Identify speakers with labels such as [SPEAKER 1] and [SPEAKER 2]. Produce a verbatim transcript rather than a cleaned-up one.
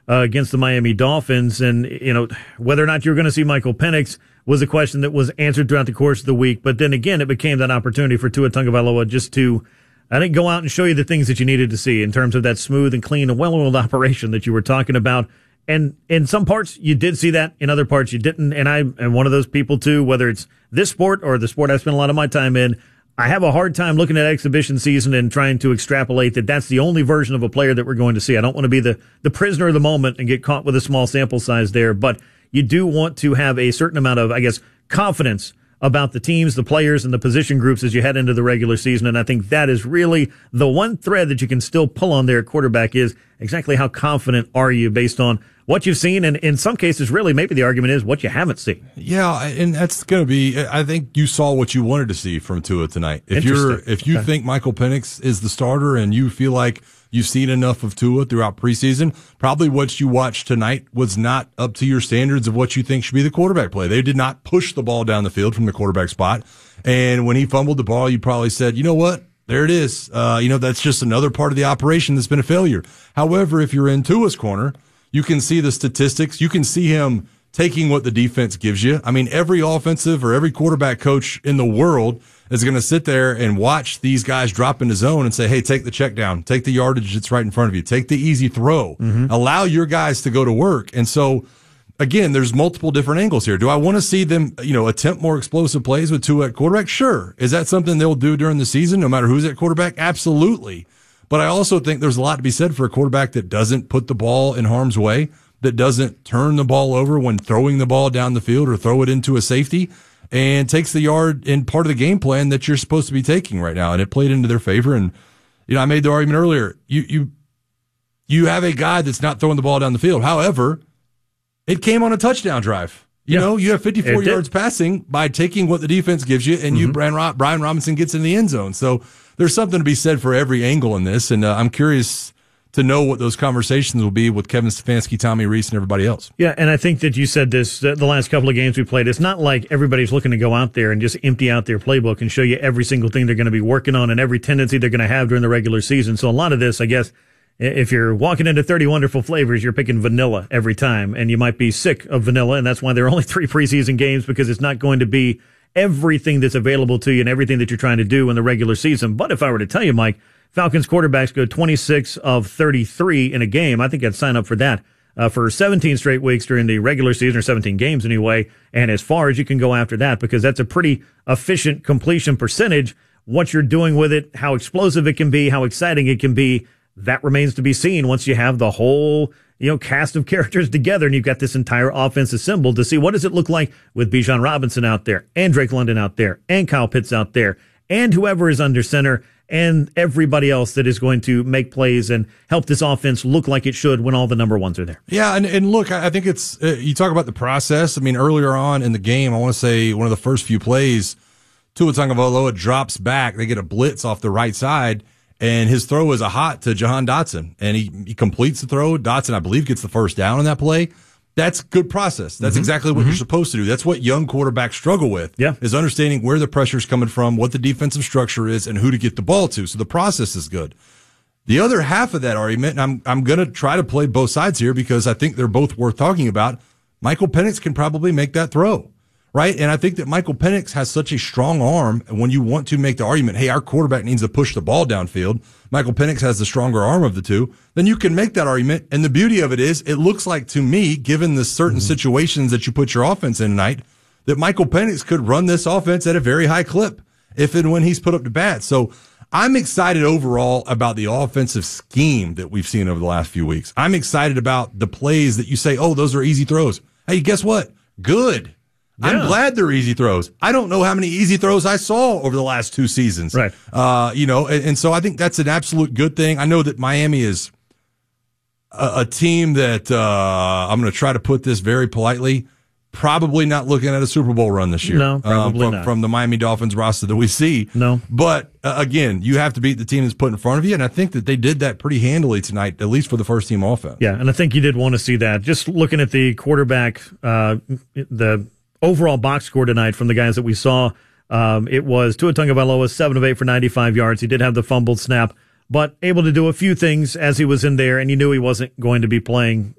[SPEAKER 1] uh, against the Miami Dolphins. And, you know, whether or not you're going to see Michael Penix was a question that was answered throughout the course of the week. But then again, it became that opportunity for Tua Tagovailoa just to, I think, go out and show you the things that you needed to see in terms of that smooth and clean and well-oiled operation that you were talking about. And in some parts, you did see that. In other parts, you didn't. And I am one of those people, too, whether it's this sport or the sport I spent a lot of my time in. I have a hard time looking at exhibition season and trying to extrapolate that that's the only version of a player that we're going to see. I don't want to be the, the prisoner of the moment and get caught with a small sample size there. But you do want to have a certain amount of, I guess, confidence about the teams, the players, and the position groups as you head into the regular season. And I think that is really the one thread that you can still pull on there at quarterback is exactly how confident are you based on what you've seen. And in some cases, really, maybe the argument is what you haven't seen.
[SPEAKER 2] Yeah, and that's going to be, I think you saw what you wanted to see from Tua tonight. If you're, if you okay. think Michael Penix is the starter and you feel like you've seen enough of Tua throughout preseason, probably what you watched tonight was not up to your standards of what you think should be the quarterback play. They did not push the ball down the field from the quarterback spot. And when he fumbled the ball, you probably said, you know what? There it is. Uh, you know, that's just another part of the operation that's been a failure. However, if you're in Tua's corner, you can see the statistics. You can see him taking what the defense gives you. I mean, every offensive or every quarterback coach in the world is going to sit there and watch these guys drop into zone and say, hey, take the check down, take the yardage that's right in front of you, take the easy throw, mm-hmm. allow your guys to go to work. And so, again, there's multiple different angles here. Do I want to see them, you know, attempt more explosive plays with Tua at quarterback? Sure. Is that something they'll do during the season, no matter who's at quarterback? Absolutely. But I also think there's a lot to be said for a quarterback that doesn't put the ball in harm's way, that doesn't turn the ball over when throwing the ball down the field or throw it into a safety, and takes the yard in part of the game plan that you're supposed to be taking right now. And it played into their favor. And, you know, I made the argument earlier. You, you, you have a guy that's not throwing the ball down the field. However, it came on a touchdown drive. You yeah. know, you have fifty-four yards passing by taking what the defense gives you, and mm-hmm. you, Brian, Brian Robinson gets in the end zone. So there's something to be said for every angle in this. And uh, I'm curious to know what those conversations will be with Kevin Stefanski, Tommy Rees, and everybody else.
[SPEAKER 1] Yeah, and I think that you said this uh, the last couple of games we played. It's not like everybody's looking to go out there and just empty out their playbook and show you every single thing they're going to be working on and every tendency they're going to have during the regular season. So a lot of this, I guess, if you're walking into thirty Wonderful Flavors, you're picking vanilla every time, and you might be sick of vanilla, and that's why there are only three preseason games, because it's not going to be everything that's available to you and everything that you're trying to do in the regular season. But if I were to tell you, Mike, Falcons quarterbacks go twenty-six of thirty-three in a game, I think I'd sign up for that uh, for seventeen straight weeks during the regular season, or seventeen games anyway, and as far as you can go after that, because that's a pretty efficient completion percentage. What you're doing with it, how explosive it can be, how exciting it can be, that remains to be seen once you have the whole, you know, cast of characters together and you've got this entire offense assembled to see what does it look like with Bijan Robinson out there and Drake London out there and Kyle Pitts out there and whoever is under center and everybody else that is going to make plays and help this offense look like it should when all the number ones are there.
[SPEAKER 2] Yeah, and, and look, I think it's, uh, you talk about the process. I mean, earlier on in the game, I want to say one of the first few plays, Tua Tagovailoa drops back. They get a blitz off the right side, and his throw is a hot to Jahan Dotson, and he, he completes the throw. Dotson, I believe, gets the first down on that play. That's good process. That's mm-hmm. exactly what mm-hmm. you're supposed to do. That's what young quarterbacks struggle with,
[SPEAKER 1] yeah.
[SPEAKER 2] is understanding where the pressure's coming from, what the defensive structure is, and who to get the ball to. So the process is good. The other half of that argument, and I'm I'm going to try to play both sides here because I think they're both worth talking about, Michael Penix can probably make that throw, right? And I think that Michael Penix has such a strong arm, and when you want to make the argument, hey, our quarterback needs to push the ball downfield, Michael Penix has the stronger arm of the two, then you can make that argument. And the beauty of it is, it looks like to me, given the certain mm-hmm. situations that you put your offense in tonight, that Michael Penix could run this offense at a very high clip if and when he's put up to bat. So I'm excited overall about the offensive scheme that we've seen over the last few weeks. I'm excited about the plays that you say, oh, those are easy throws. Hey, guess what? Good. Yeah. I'm glad they're easy throws. I don't know how many easy throws I saw over the last two seasons.
[SPEAKER 1] Right.
[SPEAKER 2] Uh, you know, and, and so I think that's an absolute good thing. I know that Miami is a, a team that, uh, I'm going to try to put this very politely, probably not looking at a Super Bowl run this year.
[SPEAKER 1] No, probably
[SPEAKER 2] um, from,
[SPEAKER 1] not.
[SPEAKER 2] From the Miami Dolphins roster that we see.
[SPEAKER 1] No.
[SPEAKER 2] But, uh, again, you have to beat the team that's put in front of you, and I think that they did that pretty handily tonight, at least for the first team offense.
[SPEAKER 1] Yeah, and I think you did want to see that. Just looking at the quarterback, uh, the overall box score tonight from the guys that we saw, um, it was Tua Tagovailoa, seven of eight for ninety-five yards. He did have the fumbled snap, but able to do a few things as he was in there, and you knew he wasn't going to be playing